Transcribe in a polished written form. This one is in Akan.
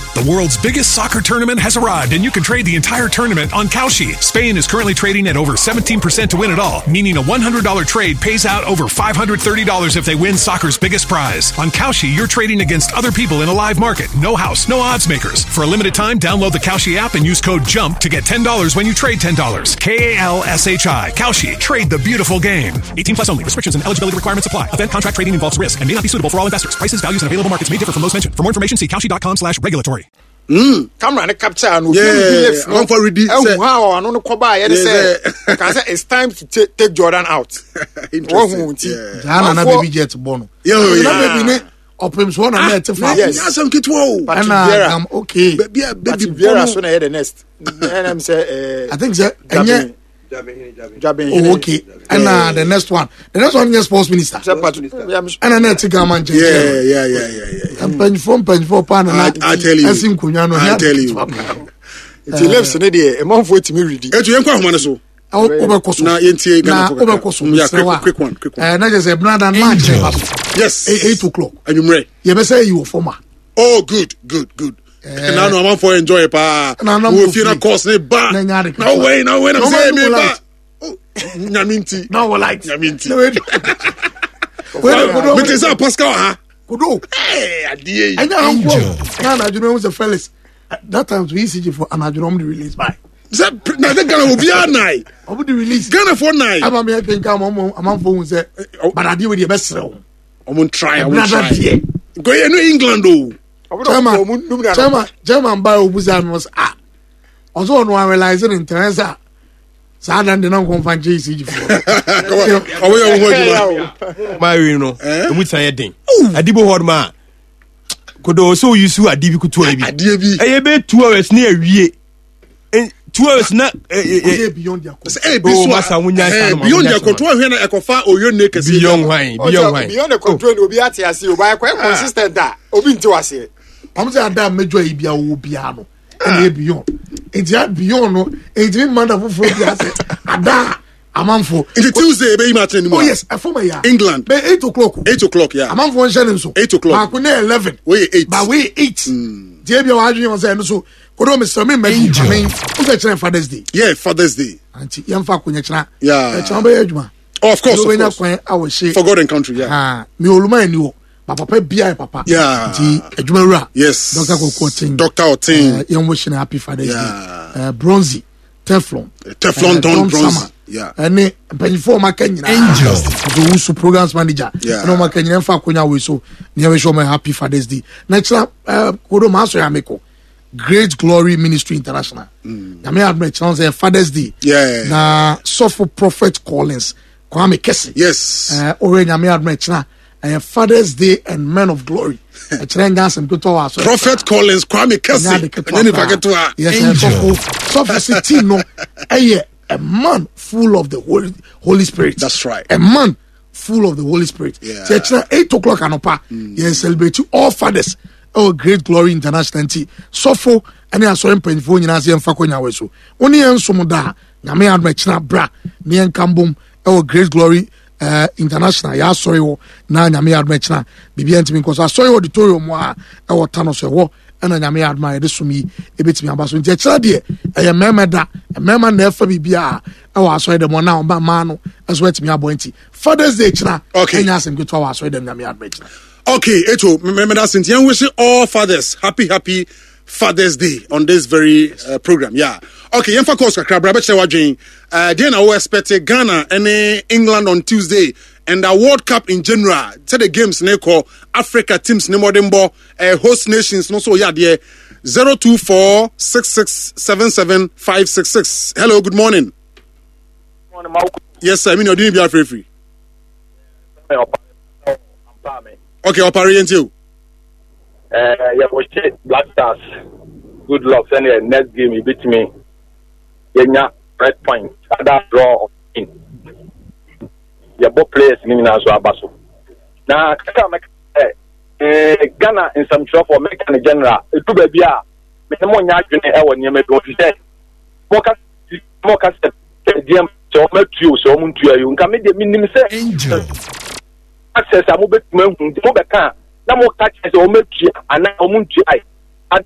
The world's biggest soccer tournament has arrived, and you can trade the entire tournament on Kalshi. Spain is currently trading at over 17% to win it all, meaning a $100 trade pays out over $530 if they win soccer's biggest prize. On Kalshi, you're trading against other people in a live market. No house, no odds makers. For a limited time, download the Kalshi app and use code JUMP to get $10 when you trade $10. Kalshi. Kalshi. Trade the beautiful game. 18 plus only. Restrictions and eligibility requirements apply. Event contract trading involves risk and may not be suitable for all investors. Prices, values, and available markets may differ from those mentioned. For more information, see kalshi.com/regulatory. Camera and capture and I'm for ready. Wow, I don't know why. It's time to take Jordan out. Interesting. Jana baby jet bono. Yeah. Opens one and that's a Yes, I'm get wow. And I'm okay. Baby, Vera soon ahead the next. And I'm say I think that Jabbing. oh, okay. And the next one is sports minister. And then take a man. Yeah. And pen for pan and I tell you. I tell you. It lives in a month waiting me ready. Etu yenko ahoma so. Na yentie Ghana. Quick one. And I just say brother match. Yes. 8 o'clock. Anyway. You be say you former. Oh, good. And now I'm for enjoy pa. We feel na course ne ba. Now wait, I'm saying me ba. Oh, nyaminti. Now like nyaminti. Wait, but is that Pascal ha? Kudo. Hey, adie. Now you know the fellas. That time to ECG for an adjourn the release by. That na the Ghana will be a night. Obu the release. Ghana for night. I'm me think I'm phone say but I deal with the best round. I won't try. Go here no England though. German buy Obuzan was also no realizing in Teresa. Sadan de non confan JCG for. My you know. We say den. Adibo Hodma. Kodo so you su adibi kutu ebi. Adibi. E be 2 hours na awie. 2 hours na beyond their beyond their control here na ekofa oyo ne kese beyond wine beyond the control obi ati ase obi quite consistent that obi nti wase am say ada mejo e bia wo bia no e beyond beyond no e dey man of for bia say ada amanfo it's Tuesday be match anymore. Oh yes, I former ya England be 8 o'clock. 8 o'clock, yeah. Amanfo nshele nso 8 o'clock. Ma ko na 11 we 8 but we 8 dey bia wa adwen say no so kodo Mr. Me who's a Father's Day? Yeah, Father's Day. Auntie, young Fakunya. Yeah. Oh, of course. I will say Forgotten country, yeah. Me Oluma knew. Papa BI Papa. Yeah. Yes. Dr. Kokotin. Dr. Otin. Young wishing happy Father's Day. Bronzy. Teflon Don Bronzy. Yeah. And then for my Kenyan Angels. The Usu programs manager. Yeah. No, my Kenyan Fakunya we so never show my happy Father's Day. Next up, Kodo Maso Yameko. Great Glory Ministry International. Yame admit chance Father's Day. Yeah. Na Sofo Prophet Collins. Kwame Kesi. Yes. Ore Yame admit chana Father's Day and Men of Glory. Prophet Collins Kwame Kesi. Yes. Sofo City no. A man full of the Holy Spirit. That's right. A man full of the Holy Spirit. Yeah. 8 o'clock anopa. You celebrate all fathers. Oh, Great Glory International T. Sofo, and I saw him paying for Nazi and Fakonya Weso. Only and Somoda, Name Admechna Bra, Nian Kambum, oh, Great Glory International. Ya sorry, na Name Admechna, BBN because I saw your auditorium, our Thanos, and I Name admire this for me, a bit me ambassador. Dear, I am Memada, a member never be BR. I saw them one now, Mano, as well to me abointy. Father's Day, okay, and ask him to our Sweden Name Admechna. Okay, Eto, remember that since you wish all fathers happy Father's Day on this very program. Yeah. Okay, Yemfa Koska Krabra Beche Wajin. Then I will expect Ghana and England on Tuesday and the World Cup in general. Tell the games neko Africa teams nemo dembo host nations no so yeah there 02466775566. Hello, good morning. Morning, yes, sir. I mean you're doing free. Okay, operating you. Yeah, we Black Stars. Good luck. Send the next game you beat me. Yenya red point. That draw of in. Yeah, both players in as well. Basso. Now, Ghana in some trouble for American in general. It could be a. But the more you when you make what you say. More DM so make you so you can make the minimum say. Access a mobile can na mo catch as o make and na o muntu ai